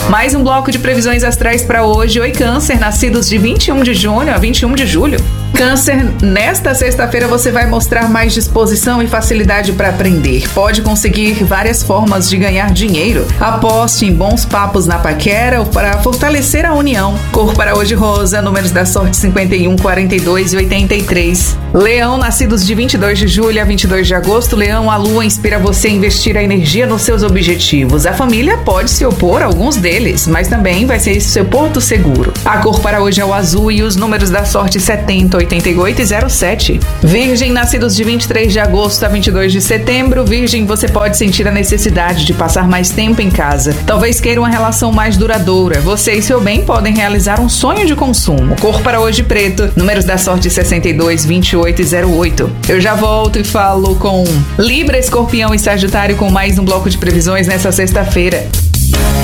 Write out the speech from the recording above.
Mais um bloco de previsões astrais para hoje. Oi, Câncer, nascidos de 21 de junho a 21 de julho. Câncer, nesta sexta-feira você vai mostrar mais disposição e facilidade para aprender. Pode conseguir várias formas de ganhar dinheiro. Aposte em bons papos na paquera para fortalecer a união. Cor para hoje rosa, números da sorte 51, 42 e 83. Leão, nascidos de 22 de julho a 22 de agosto. Leão, a lua inspira você a investir a energia nos seus objetivos. A família pode se opor a alguns deles, mas também vai ser seu porto seguro. A cor para hoje é o azul e os números da sorte 70, 88 e 07. Virgem, nascidos de 23 de agosto a 22 de setembro. Virgem, você pode sentir a necessidade de passar mais tempo em casa. Talvez queira uma relação mais duradoura. Você e seu bem podem realizar um sonho de consumo. Cor para hoje preto, números da sorte 62, 28 e 08. Eu já volto e falo com Libra, Escorpião e Sagitário com mais um bloco de previsões nessa sexta-feira.